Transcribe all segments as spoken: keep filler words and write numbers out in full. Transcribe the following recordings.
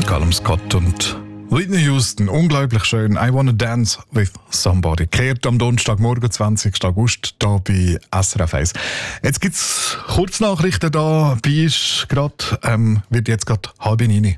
Callum Scott und Whitney Houston, unglaublich schön. I Wanna Dance with Somebody. Kehrt am Donnerstagmorgen, zwanzigsten August, hier bei S R F eins. Jetzt gibt es Kurznachrichten da. Bei ist gerade, ähm, wird jetzt gerade halb neun.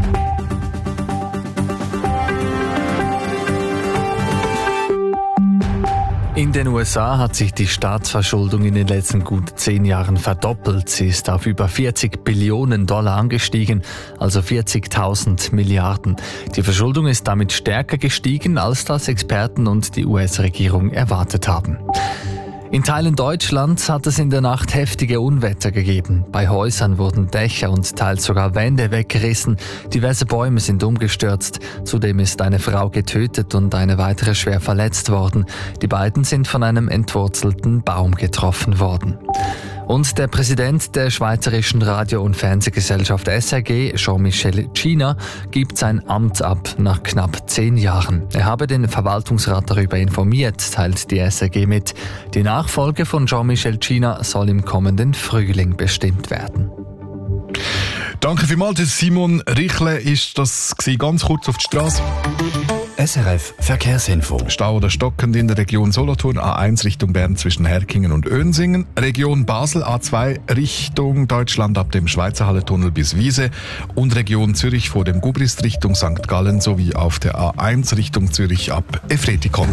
In den U S A hat sich die Staatsverschuldung in den letzten gut zehn Jahren verdoppelt. Sie ist auf über vierzig Billionen Dollar angestiegen, also vierzigtausend Milliarden. Die Verschuldung ist damit stärker gestiegen, als das Experten und die U S-Regierung erwartet haben. In Teilen Deutschlands hat es in der Nacht heftige Unwetter gegeben. Bei Häusern wurden Dächer und teils sogar Wände weggerissen. Diverse Bäume sind umgestürzt. Zudem ist eine Frau getötet und eine weitere schwer verletzt worden. Die beiden sind von einem entwurzelten Baum getroffen worden. Und der Präsident der Schweizerischen Radio- und Fernsehgesellschaft S R G, Jean-Michel Cina, gibt sein Amt ab nach knapp zehn Jahren. Er habe den Verwaltungsrat darüber informiert, teilt die S R G mit. Die Nachfolge von Jean-Michel Cina soll im kommenden Frühling bestimmt werden. Danke vielmals, Simon Richle ist das gewesen. Ganz kurz auf die Straße. S R F Verkehrsinfo. Stau oder stockend in der Region Solothurn, A eins Richtung Bern zwischen Herkingen und Önsingen. Region Basel, A zwei Richtung Deutschland ab dem Schweizer Hallentunnel bis Wiese. Und Region Zürich vor dem Gubrist Richtung Sankt Gallen sowie auf der A eins Richtung Zürich ab Efretikon.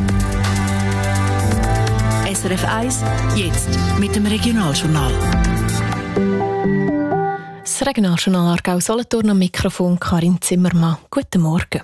S R F eins, jetzt mit dem Regionaljournal. Das Regionaljournal Aargau-Solothurn am Mikrofon Karin Zimmermann. Guten Morgen.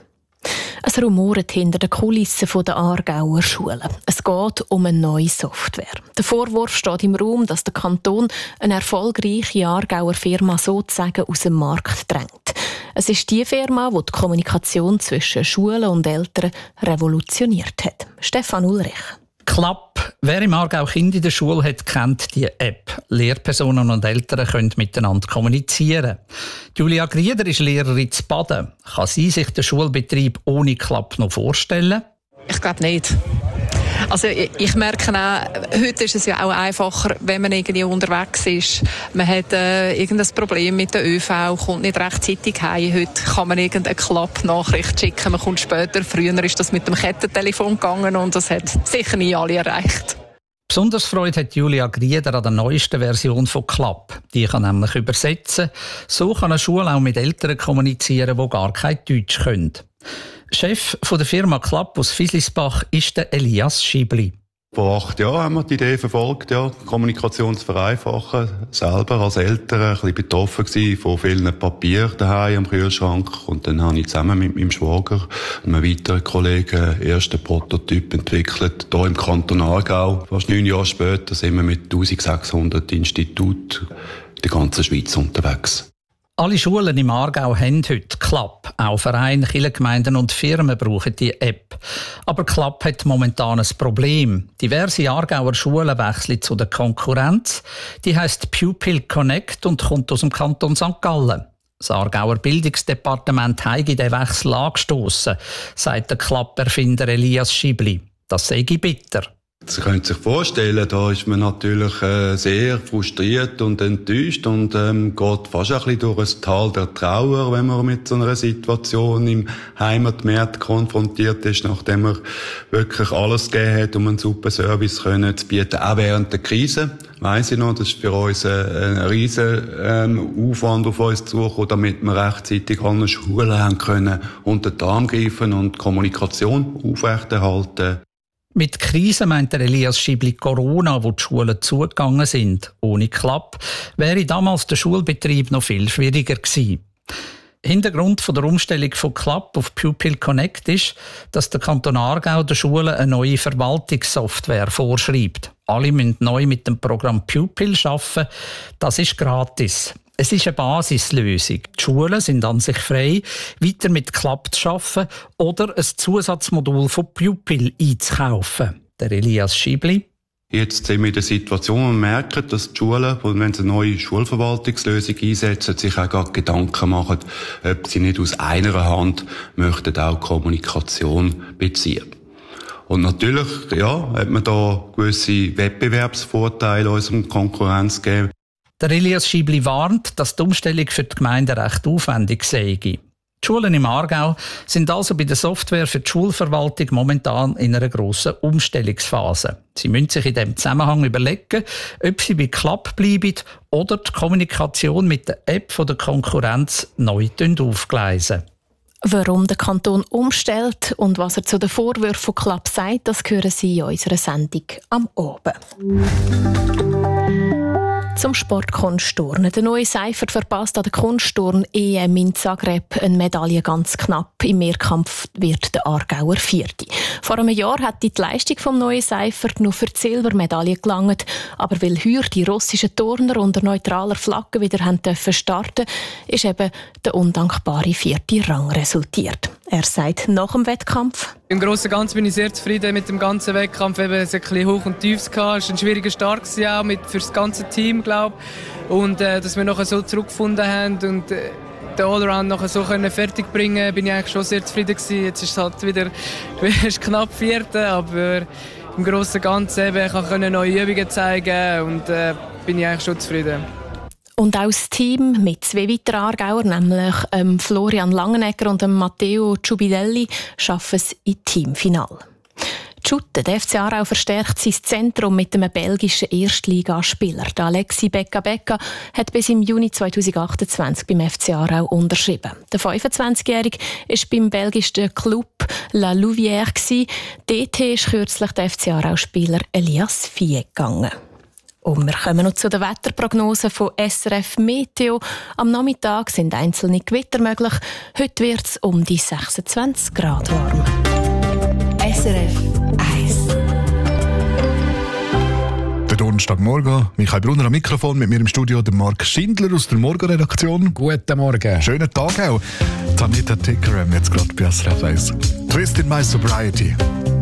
Es rumort hinter den Kulissen der Aargauer Schulen. Es geht um eine neue Software. Der Vorwurf steht im Raum, dass der Kanton eine erfolgreiche Aargauer Firma sozusagen aus dem Markt drängt. Es ist die Firma, die die Kommunikation zwischen Schulen und Eltern revolutioniert hat. Stefan Ulrich. Klapp. Wer im Aargau Kind in der Schule hat, kennt die App. Lehrpersonen und Eltern können miteinander kommunizieren. Julia Grieder ist Lehrerin zu Baden. Kann sie sich den Schulbetrieb ohne Klapp noch vorstellen? Ich glaube nicht. Also ich merke auch, heute ist es ja auch einfacher, wenn man irgendwie unterwegs ist. Man hat äh, irgendein Problem mit der ÖV, kommt nicht rechtzeitig heim. Heute kann man irgendeine Klappnachricht schicken, man kommt später. Früher ist das mit dem Kettentelefon gegangen und das hat sicher nie alle erreicht. Besonders Freude hat Julia Grieder an der neuesten Version von Klapp. Die kann nämlich übersetzen. So kann eine Schule auch mit Eltern kommunizieren, die gar kein Deutsch können. Chef von der Firma Klapp aus Fislisbach ist der Elias Schibli. Vor acht Jahren haben wir die Idee verfolgt, ja, Kommunikation zu vereinfachen. Selber als Eltern ein bisschen betroffen gewesen von vielen Papier daheim am Kühlschrank. Und dann habe ich zusammen mit meinem Schwager und einem weiteren Kollegen einen ersten Prototyp entwickelt, hier im Kanton Aargau. Fast neun Jahre später sind wir mit eintausendsechshundert Instituten in der ganzen Schweiz unterwegs. Alle Schulen im Aargau haben heute Klapp. Auch Vereine, Kirchengemeinden und Firmen brauchen die App. Aber Klapp hat momentan ein Problem. Diverse Aargauer Schulen wechseln zu der Konkurrenz. Die heisst Pupil Connect und kommt aus dem Kanton Sankt Gallen. Das Aargauer Bildungsdepartement habe den Wechsel angestossen, sagt der Klapp-Erfinder Elias Schibli. Das sei bitter. Sie können sich vorstellen, da ist man natürlich äh, sehr frustriert und enttäuscht und ähm, geht fast ein bisschen durch ein Tal der Trauer, wenn man mit so einer Situation im Heimatmarkt konfrontiert ist, nachdem man wirklich alles gegeben hat, um einen super Service können zu bieten, auch während der Krise. Weiss ich noch, das ist für uns ein, ein riesen ähm, Aufwand auf uns zugekommen, damit wir rechtzeitig alle Schulen haben können unter den Arm greifen und Kommunikation aufrechterhalten. Mit Krise meint der Elias Schibli Corona, wo die Schulen zugegangen sind. Ohne Klapp wäre damals der Schulbetrieb noch viel schwieriger gewesen. Hintergrund von der Umstellung von Klapp auf Pupil Connect ist, dass der Kanton Aargau der Schulen eine neue Verwaltungssoftware vorschreibt. Alle müssen neu mit dem Programm Pupil arbeiten. Das ist gratis. Es ist eine Basislösung. Die Schulen sind an sich frei, weiter mit Klapp zu arbeiten oder ein Zusatzmodul von Pupil einzukaufen. Der Elias Schibli. Jetzt sind wir in der Situation und merken, dass die Schulen, wenn sie eine neue Schulverwaltungslösung einsetzen, sich auch gerade Gedanken machen, ob sie nicht aus einer Hand möchten auch Kommunikation beziehen. Und natürlich, ja, hat man da gewisse Wettbewerbsvorteile unserem Konkurrenz gegeben. Der Elias Schibli warnt, dass die Umstellung für die Gemeinden recht aufwendig sei. Die Schulen im Aargau sind also bei der Software für die Schulverwaltung momentan in einer grossen Umstellungsphase. Sie müssen sich in diesem Zusammenhang überlegen, ob sie bei Klapp bleiben oder die Kommunikation mit der App von der Konkurrenz neu aufgleisen. Warum der Kanton umstellt und was er zu den Vorwürfen von Klapp sagt, das hören Sie in unserer Sendung am Abend. Zum Sportkunstturnen. Der neue Seifert verpasst an der Kunstturn-E M in Zagreb eine Medaille ganz knapp. Im Mehrkampf wird der Aargauer Vierte. Vor einem Jahr hat die Leistung vom neuen Seifert nur für die Silbermedaille gelangt. Aber weil heuer die russischen Turner unter neutraler Flagge wieder haben dürfen starten, ist eben der undankbare vierte Rang resultiert. Er sagt nach dem Wettkampf: Im Großen und Ganzen bin ich sehr zufrieden mit dem ganzen Wettkampf. Eben, es hat ein bisschen Hoch und Tiefs gehabt. Es war ein schwieriger Start auch mit für das ganze Team, glaube ich. Und äh, dass wir nachher so zurückgefunden haben und äh, den Allround nachher so können fertig bringen, bin ich eigentlich schon sehr zufrieden gewesen. Jetzt ist es halt wieder ist knapp Vierte, aber im Großen und Ganzen eben, ich konnte neue Übungen zeigen und äh, bin ich eigentlich schon zufrieden. Und auch das Team mit zwei weiteren Aargauer, nämlich ähm, Florian Langenegger und ähm, Matteo Giubidelli, schaffen es im Teamfinale. Schutte, der F C Aarau verstärkt sein Zentrum mit einem belgischen Erstligaspieler. Der Alexis Becca-Becca hat bis im Juni zweitausendachtundzwanzig beim F C Aarau unterschrieben. Der fünfundzwanzigjährige war beim belgischen Club La Louvière. Dort ist kürzlich der F C Aarau-Spieler Elias Vieh gegangen. Und wir kommen noch zu den Wetterprognosen von S R F Meteo. Am Nachmittag sind einzelne Gewitter möglich. Heute wird es um die sechsundzwanzig Grad warm. S R F eins. Der Donnerstagmorgen. Michael Brunner am Mikrofon, mit mir im Studio der Marc Schindler aus der Morgenredaktion. Guten Morgen. Schönen Tag auch. Tanita Tickerem jetzt gerade bei S R F eins. Twist in my sobriety.